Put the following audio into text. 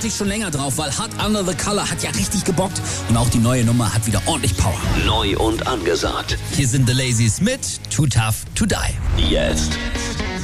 warte ich schon länger drauf, weil Hot Under the Collar hat ja richtig gebockt. Und auch die neue Nummer hat wieder ordentlich Power. Neu und angesagt. Hier sind The Lazies mit Too Tough to Die. Jetzt